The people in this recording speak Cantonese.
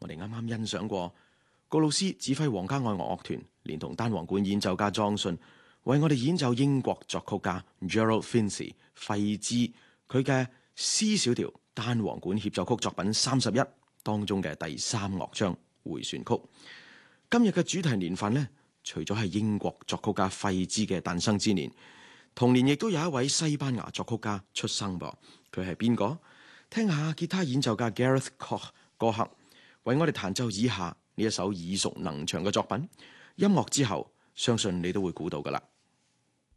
我哋啱啱欣賞過告魯斯指揮皇家愛樂樂團，連同單簧管演奏家莊遜，為我哋演奏英國作曲家 Gerald Finzi 費茲佢嘅 C 小調單簧管協奏曲作品31當中嘅第3樂章迴旋曲。今日嘅主題年份呢，除咗係英國作曲家費茲嘅誕生之年，同年亦都有一位西班牙作曲家出生噃。佢係邊個？聽下吉他演奏家 Gareth Koch 哥克為我哋彈奏以下呢一首耳熟能詳嘅作品。音樂之後，相信你都會估到噶啦。